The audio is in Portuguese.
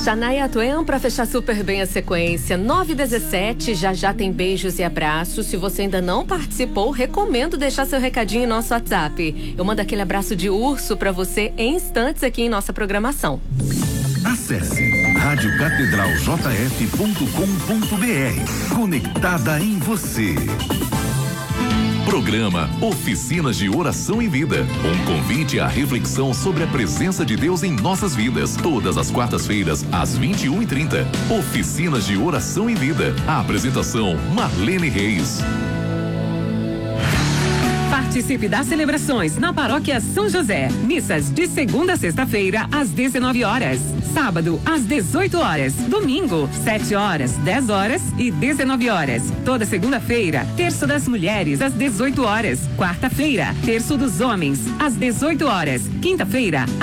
Shania Twain para fechar super bem a sequência. 9h17, já tem beijos e abraços. Se você ainda não participou, recomendo deixar seu recadinho em nosso WhatsApp. Eu mando aquele abraço de urso para você em instantes aqui em nossa programação. Acesse radiocatedraljf.com.br. Conectada em você. Programa Oficinas de Oração em Vida. Um convite à reflexão sobre a presença de Deus em nossas vidas. Todas as quartas-feiras, às 21h30. Oficinas de Oração em Vida. A apresentação, Marlene Reis. Participe das celebrações na Paróquia São José. Missas de segunda a sexta-feira, às 19h. Sábado, às 18h. Domingo, 7h, 10h e 19h. Toda segunda-feira, terço das mulheres, às 18h. Quarta-feira, terço dos homens, às 18h. Quinta-feira,